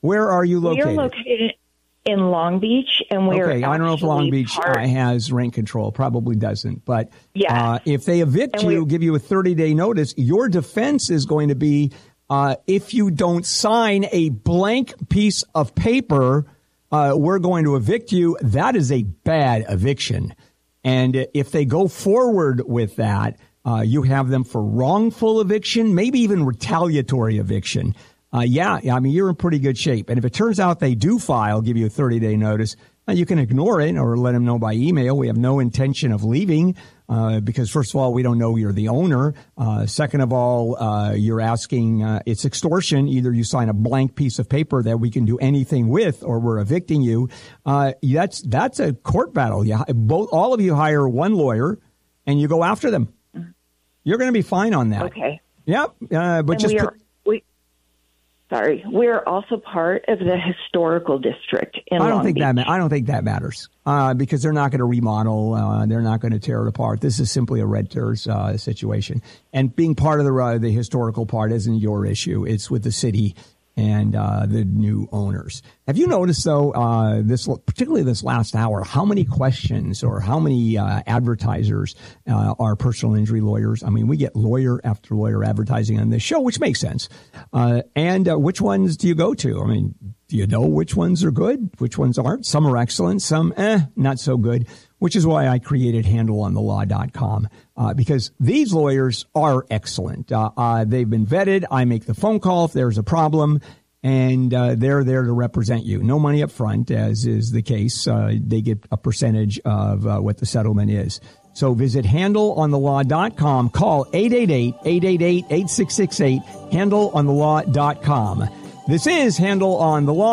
Where are you located? We are located in Long Beach, and we're okay. I don't know if Long Beach has rent control. Probably doesn't. But if they evict you, give you a 30-day notice, your defense is going to be if you don't sign a blank piece of paper, we're going to evict you. That is a bad eviction. And if they go forward with that, you have them for wrongful eviction, maybe even retaliatory eviction. I mean, you're in pretty good shape. And if it turns out they do give you a 30-day notice, you can ignore it or let them know by email. We have no intention of leaving because, first of all, we don't know you're the owner. Second of all, you're asking it's extortion. Either you sign a blank piece of paper that we can do anything with or we're evicting you. That's a court battle. All of you hire one lawyer and you go after them. You're going to be fine on that. Okay. Yep. But just we're also part of the historical district in Long Beach. I don't think that matters because they're not going to remodel. They're not going to tear it apart. This is simply a renters situation. And being part of the historical part isn't your issue. It's with the city and the new owners. Have you noticed, though, particularly this last hour, how many questions or how many advertisers are personal injury lawyers? I mean, we get lawyer after lawyer advertising on this show, which makes sense. And which ones do you go to? I mean, do you know which ones are good, which ones aren't? Some are excellent, some not so good, which is why I created HandleOnTheLaw.com because these lawyers are excellent. They've been vetted. I make the phone call if there's a problem, and they're there to represent you. No money up front, as is the case. They get a percentage of what the settlement is. So visit HandleOnTheLaw.com. Call 888-888-8668, HandleOnTheLaw.com. This is Handle on the Law.